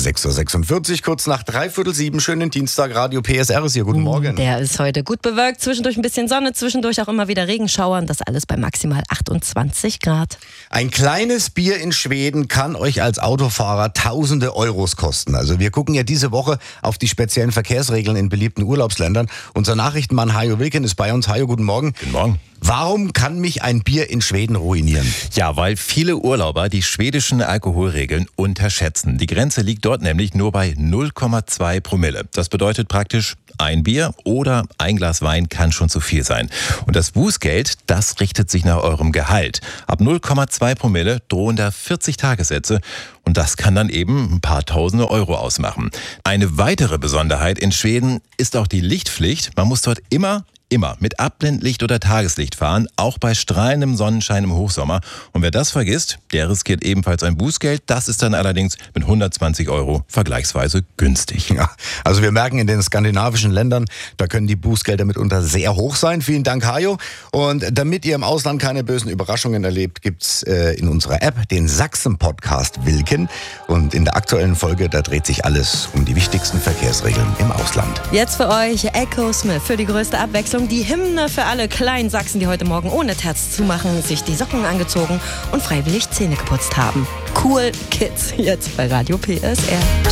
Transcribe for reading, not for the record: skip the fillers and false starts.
6.46 Uhr, kurz nach 6:45, schönen Dienstag, Radio PSR ist hier, guten Morgen. Der ist heute gut bewölkt, zwischendurch ein bisschen Sonne, zwischendurch auch immer wieder Regenschauer und das alles bei maximal 28 Grad. Ein kleines Bier in Schweden kann euch als Autofahrer tausende Euros kosten. Also wir gucken ja diese Woche auf die speziellen Verkehrsregeln in beliebten Urlaubsländern. Unser Nachrichtenmann Hajo Wilken ist bei uns. Hajo, guten Morgen. Guten Morgen. Warum kann mich ein Bier in Schweden ruinieren? Ja, weil viele Urlauber die schwedischen Alkoholregeln unterschätzen. Die Grenze liegt dort nämlich nur bei 0,2 Promille. Das bedeutet praktisch, ein Bier oder ein Glas Wein kann schon zu viel sein. Und das Bußgeld, das richtet sich nach eurem Gehalt. Ab 0,2 Promille drohen da 40 Tagessätze. Und das kann dann eben ein paar tausende Euro ausmachen. Eine weitere Besonderheit in Schweden ist auch die Lichtpflicht. Man muss dort immer mit Abblendlicht oder Tageslicht fahren, auch bei strahlendem Sonnenschein im Hochsommer. Und wer das vergisst, der riskiert ebenfalls ein Bußgeld. Das ist dann allerdings mit 120 Euro vergleichsweise günstig. Ja, also wir merken, in den skandinavischen Ländern, da können die Bußgelder mitunter sehr hoch sein. Vielen Dank, Hajo. Und damit ihr im Ausland keine bösen Überraschungen erlebt, gibt's in unserer App den Sachsen-Podcast Wilken. Und in der aktuellen Folge, da dreht sich alles um die wichtigsten Verkehrsregeln im Ausland. Jetzt für euch Echo Smith für die größte Abwechslung. Die Hymne für alle kleinen Sachsen, die heute Morgen ohne Terz zu machen, sich die Socken angezogen und freiwillig Zähne geputzt haben. Cool Kids, jetzt bei Radio PSR.